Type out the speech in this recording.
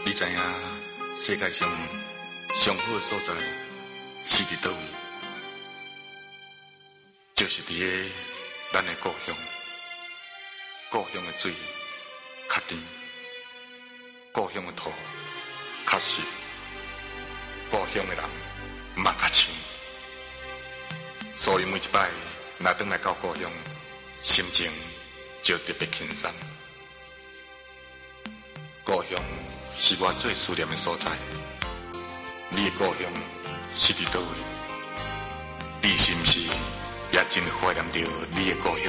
你知影世界上上好的所在是伫倒位？就是伫个咱的故乡。故乡的水较甜，故乡的土较实，故乡的人嘛较亲。所以每一摆若转来到故乡，心情就特别轻松。故乡是我最思念的所在。你的故乡是伫倒位？你是毋是也真怀念着你的故乡？